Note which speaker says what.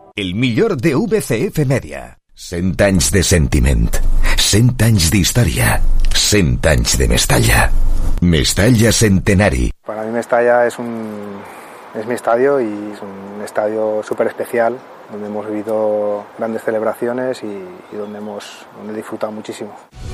Speaker 1: El millor de VCF Media. 100 anys de sentiment, 100 anys d'història, 100 anys de Mestalla. Mestalla Centenari.
Speaker 2: Para mí Mestalla es mi estadio y es un estadio súper especial, donde hemos vivido grandes celebraciones y donde he disfrutado muchísimo.